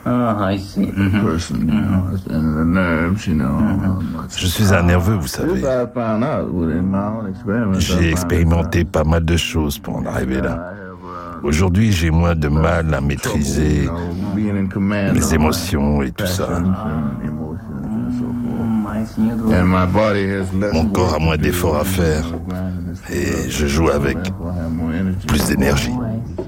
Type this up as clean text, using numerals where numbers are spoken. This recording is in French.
Je suis un nerveux, vous savez. J'ai expérimenté pas mal de choses pour en arriver là. Aujourd'hui, j'ai moins de mal à maîtriser mes émotions et tout ça. Mon corps a moins d'efforts à faire et je joue avec plus d'énergie.